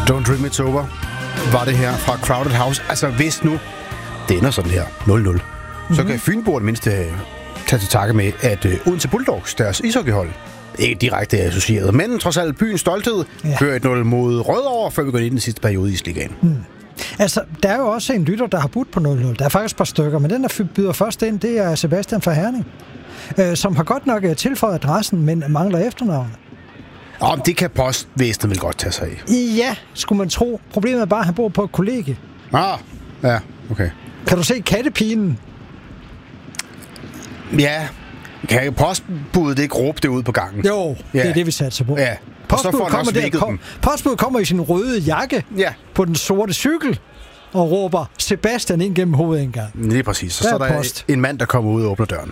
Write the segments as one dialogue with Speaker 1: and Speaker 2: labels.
Speaker 1: Don't Dream It's Over var det her fra Crowded House. Altså, hvis nu det ender sådan her, 0-0, så kan Fynboerne mindst tage til takke med, at Odense Bulldogs, deres ishockeyhold, ikke direkte associeret, men trods alt byens stolthed, fører 1-0 mod Rødovre, før vi går ind i den sidste periode i Isligaen.
Speaker 2: Altså, der er jo også en lytter, der har budt på 0-0. Der er faktisk et par stykker, men den, der byder først ind, det er Sebastian fra Herning, som har godt nok tilføjet adressen, men mangler efternavnet.
Speaker 1: Og det kan postvæsenet vel godt tage sig af.
Speaker 2: Ja, skulle man tro. Problemet er bare, at han bor på et kollegie.
Speaker 1: Ja, okay.
Speaker 2: Kan du se kattepinen?
Speaker 1: Ja, kan postbuddet ikke råbe det ud på gangen?
Speaker 2: Jo, det er det, vi satser på.
Speaker 1: Ja, og så får han også vækket dem.
Speaker 2: Postbuddet kommer i sin røde jakke på den sorte cykel og råber Sebastian ind gennem hovedindgangen.
Speaker 1: Lige præcis. Så er der en mand, der kommer ud og åbner døren.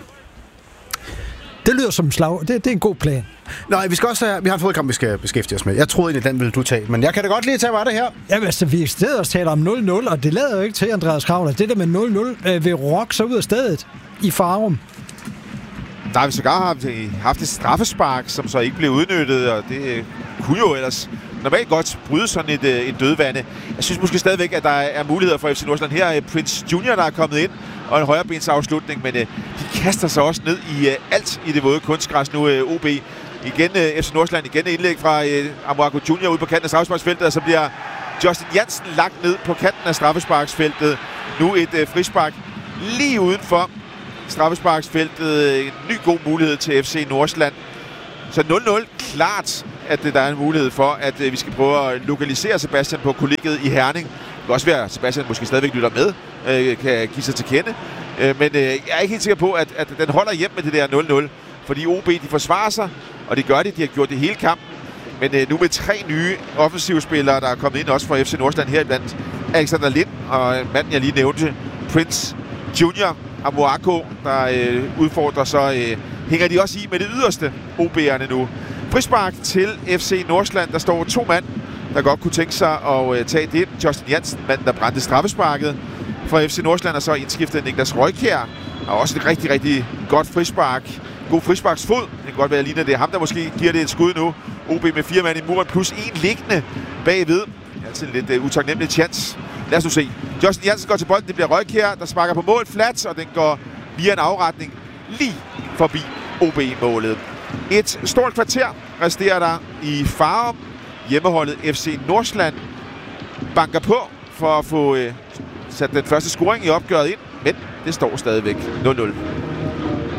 Speaker 2: Det lyder som slag. Det er en god plan.
Speaker 1: Nej, vi har en fodkamp, vi skal beskæftige os med. Jeg troede egentlig, den ville du tage, men jeg kan da godt lige tage, hvad det her.
Speaker 2: Jamen, altså, vi stedet og taler om 0-0, og det lader jo ikke til, Andreas Kravler. Det der med 0-0 vil rock så ud af stedet i Farum.
Speaker 3: Der har vi sågar haft et straffespark, som så ikke blev udnyttet, og det kunne jo ellers normalt godt bryde sådan et dødvande. Jeg synes måske stadigvæk, at der er muligheder for FC Nordsjælland. Her er Prince Junior, der er kommet ind, og en højrebensafslutning, men de kaster sig også ned i alt i det våde kunstgræs nu, OB. Igen FC Nordsjælland, igen indlæg fra Amoako Junior ude på kanten af straffesparksfeltet, og så bliver Justin Jansen lagt ned på kanten af straffesparksfeltet. Nu et frispark lige udenfor straffesparksfeltet. En ny god mulighed til FC Nordsjælland. Så 0-0, klart, at der er en mulighed for, at vi skal prøve at lokalisere Sebastian på kollegiet i Herning. Det kan også være, at Sebastian måske stadigvæk lytter med, kan give sig til kende. Men jeg er ikke helt sikker på, at den holder hjem med det der 0-0. Fordi OB, de forsvarer sig, og det gør de. De har gjort det hele kampen. Men nu med 3 nye offensivspillere, der er kommet ind også fra FC Nordsjælland her iblandt. Alexander Lind og manden, jeg lige nævnte, Prince Junior, Amoako, der udfordrer, så hænger de også i med det yderste OB'erne nu. Frispark til FC Nordsjælland. Der står 2 mand, der godt kunne tænke sig at tage det. Justin Jansen, manden, der brændte straffesparket fra FC Nordsjælland, og så indskiftet Niklas Røykjær. Og også et rigtig, rigtig godt frispark. God frisparksfod. Det kan godt være lige, at det er ham, der måske giver det et skud nu. OB med 4 mand i muren, plus 1 liggende bagved. Altid en lidt utaknemmelig chance. Lad os nu se. Justin Jansen går til bolden. Det bliver Røykjær, der sparker på mål flat, og den går via en afretning lige forbi OB-målet. Et stort kvarter resterer der i Farum. Hjemmeholdet FC Nordsjælland banker på for at få sat den første scoring i opgøret ind, men det står stadigvæk 0-0.